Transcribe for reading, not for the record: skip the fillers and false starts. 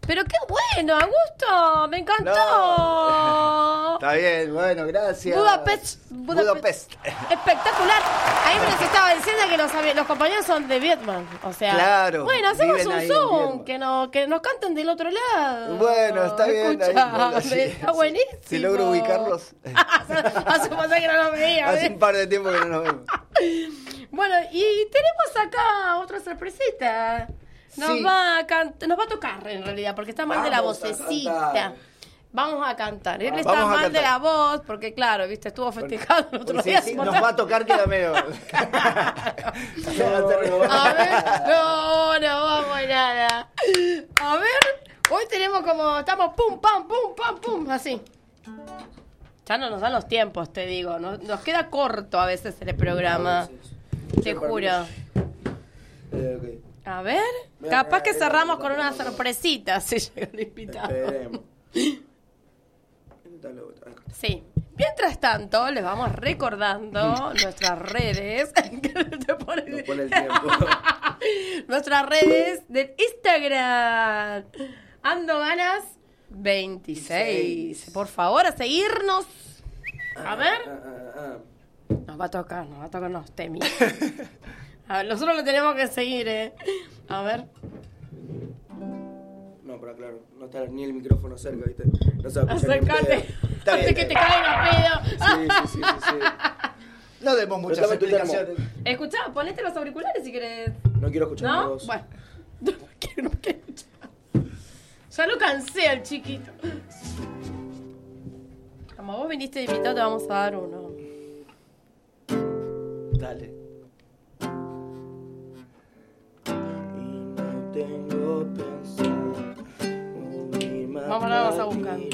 Pero qué bueno, Augusto, me encantó. No. Está bien, bueno, gracias. Budapest. Espectacular. Ahí me les estaba diciendo que los compañeros son de Vietnam. O sea, claro, bueno, hacemos viven un ahí en Zoom, Vietnam. que nos canten del otro lado. Bueno, está bien. Escuchá, está buenísimo. Si logro ubicarlos. Hace un que no los veía. Hace un par de tiempo que no nos vemos. Bueno, y tenemos acá otra sorpresita. Nos Sí. va a tocar en realidad, porque está mal de la vocecita. Vamos a cantar. Él está Vamos a mal de cantar. la voz, porque claro, viste, estuvo festejando el otro día. Sí, nos va a tocar que la medio. A ver, no vamos a nada. A ver, hoy tenemos estamos pum, pam, así. Ya no nos dan los tiempos, te digo. Nos queda corto a veces el programa. Te juro. Ok. A ver, capaz que cerramos con una sorpresita si llega el invitado. Esperemos. Sí. Mientras tanto, les vamos recordando nuestras redes. No pone el tiempo. Nuestras redes de Instagram. Ando ganas 26. Por favor, a seguirnos. A ver. Nos va a tocar unos temis. A ver, nosotros lo tenemos que seguir, A ver. No, pero claro, no está ni el micrófono cerca, ¿viste? No se va a escuchar ni un Acércate. pedo. Antes que te caigan a pedo. Sí. No demos muchas Pero también explicaciones. Escuchá, ponete los auriculares si querés. No quiero escuchar mi ¿No? voz. Bueno. No quiero escuchar. Ya lo cansé al chiquito. Como vos viniste de invitado, te vamos a dar uno. Dale. Y no tengo pensado. Vamos a buscar.